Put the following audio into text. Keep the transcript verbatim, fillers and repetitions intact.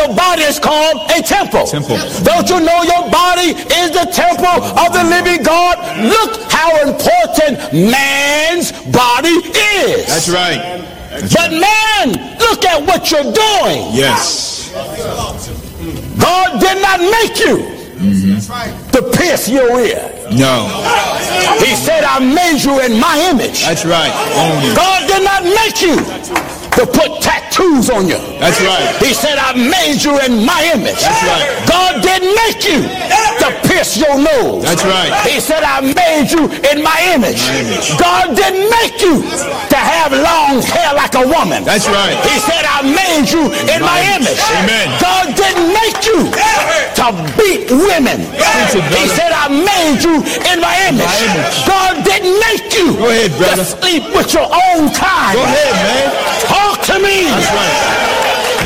your body is called a temple. Temple. Don't you know your body is the temple of the living God? Look how important man's body is. That's right. That's but right. man, look at what you're doing. Yes. God did not make you Mm-hmm. to pierce your ear. No. He said, I made you in my image. That's right. Only. God did not make you to put tattoos on you. That's right. He said, I made you in my image. That's right. God didn't make you to pierce your nose. That's right. He said, I made you in my image. My image. God didn't make you to have long hair like a woman. That's right. He said, I made you in my, My image. Amen. God didn't make you to beat women. He said, I made you in my image. My image. God didn't make you Go ahead, brother. to sleep with your own kind. Go ahead, man. Talk to me. That's right.